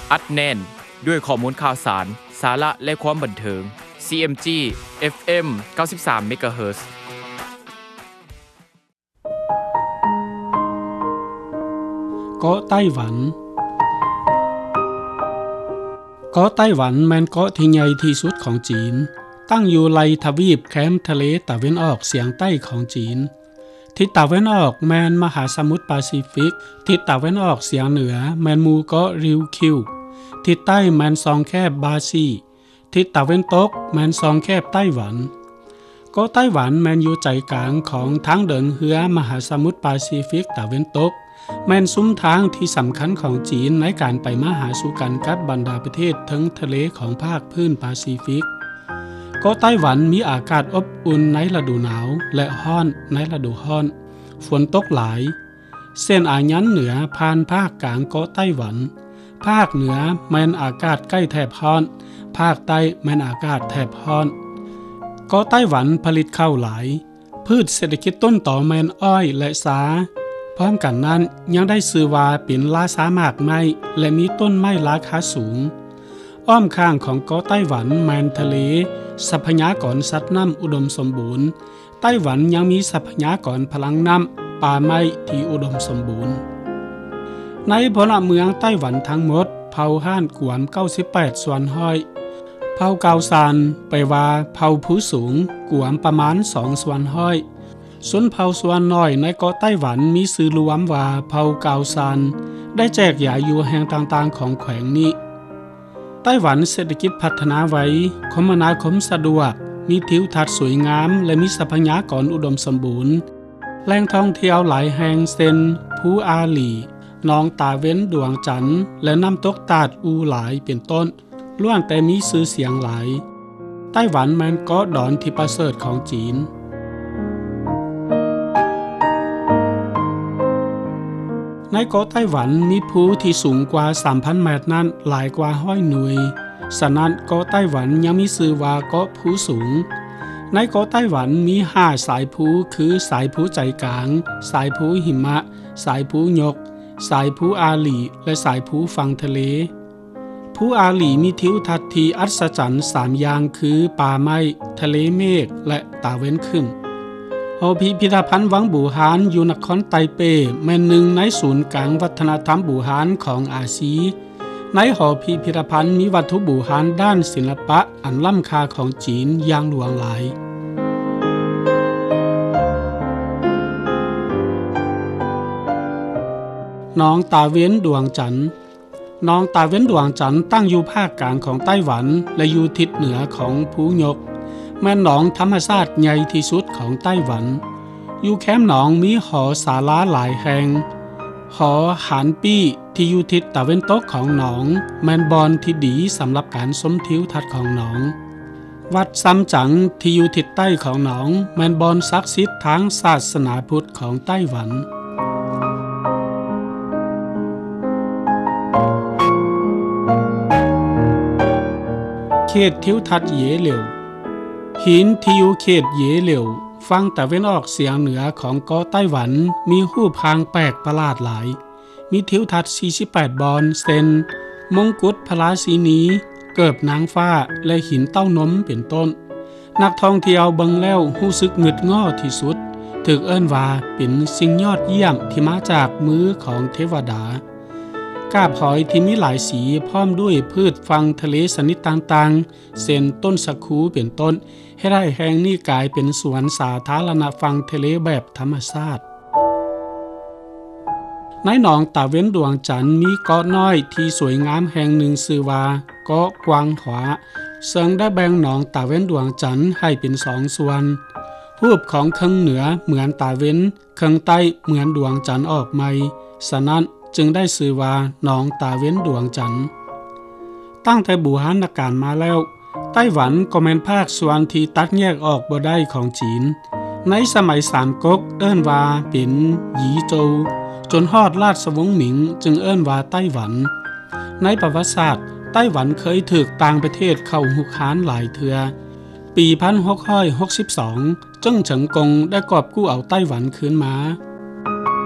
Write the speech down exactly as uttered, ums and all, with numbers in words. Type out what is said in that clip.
อัดแน่นด้วยข้อมูลข่าวสารสาระและความบันเทิง ซี เอ็ม จี เอฟ เอ็ม เก้าสิบสาม เมกะเฮิรตซ์เกาะไต้หวันเกาะไต้หวันแม่นเกาะที่ใหญ่ที่สุดของจีนตั้งอยู่ไหล่ทวีปแคมทะเลตะวันออกเฉียงใต้ของจีนทิศตะวันออกแม่นมหาสมุทรแปซิฟิกทิศตะวันออกเฉียงเหนือแม่นหมู่เกาะริวคิวทิศใต้แม่นซองแคบบาซีทิศตะวันตกแม่นซองแคบไต้หวันเกาะไต้หวันแม่นอยู่ใจกลางของทางเดินเรือมหาสมุทรแปซิฟิกตะวันตกแม่นซุ้มทางที่สำคัญของจีนในการไปมาหาสู่กันกับบรรดาประเทศทั้งทะเลของภาคพื้นแปซิฟิกเกาะไต้หวันมีอากาศอบอุ่นในฤดูหนาวและร้อนในฤดูร้อนฝนตกหลายเส้นอายันเหนือผ่านภาคกลางเกาะไต้หวันภาคเหนือแม่นอากาศใกล้แถบร้อนภาคใต้แม่นอากาศแถบร้อนเกาะไต้หวันผลิตข้าวหลายพืชเศรษฐกิจต้นต่อแม่นอ้อยและสาพร้อมกันนั้นยังได้ชื่อว่าเป็นราชามากไม้และมีต้นไม้ราคาสูงอ้อมข้างของเกาะไต้หวันแม่นทะเลทรัพยากรสัตว์น้ำอุดมสมบูรณ์ไต้หวันยังมีทรัพยากรพลังน้ำป่าไม้ที่อุดมสมบูรณ์ในพลเมืองไต้หวันทั้งหมดเผ่าฮ่านกวมเก้าสิบแปดส่วนห้อยเผ่าเกาซานไปว่าเผ่าผู้สูงกวมประมาณสองส่วนห้อยส่วนเผ่าส่วนน้อยในเกาะไต้หวันมีชื่อรวมว่าเผ่าเกาซานได้แจกย้ายอยู่แห่งต่างๆของแขวงนี้ไต้หวันเศรษฐกิจพัฒนาไว้คมนาคมสะดวกมีทิวทัศน์สวยงามและมีทรัพยากรอุดมสมบูรณ์แหล่งท่องเที่ยวหลายแห่งเช่นภูอาหลีหนองตาเว้นดวงจันทร์และน้ำตกตาดอูหลายเป็นต้นล้วนแต่มีชื่อเสียงหลายไต้หวันแม่นเกาะดอนที่ประเสริฐของจีนในเกาะไต้หวันมีภูที่สูงกว่า สามพัน เมตรนั้นหลายกว่าร้อยหน่วยฉะนั้นเกาะไต้หวันยังมีชื่อว่าเกาะภูสูงในเกาะไต้หวันมีห้าสายภูคือสายภูใจกลางสายภูหิมะสายภูยกสายภูอาหลีและสายภูฝั่งทะเลภูอาหลีมีทิวทัศน์ที่อัศจรรย์สามอย่างคือป่าไม้ทะเลเมฆและตะวันขึ้นหอพิพิธภัณฑ์วังบูหานอยู่นครไตเปแม่นหนึ่งในศูนย์กลางวัฒนธรรมบูหานของอาซีในหอพิพิธภัณฑ์มีวัตถุบูหานด้านศิลปะอันล้ำค่าของจีนอย่างหลวงหลายหนองตาเว้นดวงจันทร์หนองตาเว้นดวงจันทร์ตั้งอยู่ภาคกลางของไต้หวันและอยู่ทิศเหนือของภูยกแม่นหนองธรรมชาติใหญ่ที่สุดของไต้หวันอยู่แคมป์หนองมีหอศาลาหลายแห่งหอหานปี้ที่อยู่ทิศตะวันตกของหนองแม่นบอนที่ดีสำหรับการชมทิวทัศน์ของหนองวัดซัมจั๋งที่อยู่ทิศใต้ของหนองแม่นบอนศักดิ์สิทธิ์ทางศาสนาพุทธของไต้หวันเขตทิวทัศน์เยเหลียวหินที่อยู่เขตเยเหลียวฝั่งตะวันออกเฉียงเหนือของเกาะไต้หวันมีรูปพางแปลกประหลาดหลายมีทิวทัศน์สี่สิบแปดบอนเซนมงกุฎพระราชินีเกิบนางฟ้าและหินเต้านมเป็นต้นนักท่องเที่ยวเบิ่งแล้วรู้สึกงึดง้อที่สุดถูกเอิ้นว่าเป็นสิ่งยอดเยี่ยมที่มาจากมือของเทวดากาบหอยที่มีหลายสีพร้อมด้วยพืชฟังทะเลชนิดต่างๆเช่นต้นสะคูเป็นต้นให้ได้แห่งนี้กลายเป็นสวนสาธารณะฟังทะเลแบบธรรมชาติในหนองตาเว้นดวงจันทร์มีเกาะน้อยที่สวยงามแห่งหนึ่งชื่อว่าเกาะกวางหวาซึ่งได้แบ่งหนองตาเว้นดวงจันทร์ให้เป็นสองส่วนรูปของครึ่งเหนือเหมือนตาเว้นครึ่งใต้เหมือนดวงจันทร์ออกใหม่ฉะนั้นจึงได้ชื่อว่าหนองตาเว้นดวงจันทร์ตั้งแต่บูหานการมาแล้วไต้หวันก็แม่นภาคส่วนที่ตัดแยกออกบ่ได้ของจีนในสมัยสามก๊กเอิ้นว่าเป็นหยีโจวจนฮอดราชวงศ์หมิงจึงเอิ้นว่าไต้หวันในประวัติศาสตร์ไต้หวันเคยถูกต่างประเทศเข้าหุกหานหลายเทื่อปีหนึ่งพันหกร้อยหกสิบสองจึงเฉิงกงได้กอบกู้เอาไต้หวันคืนมา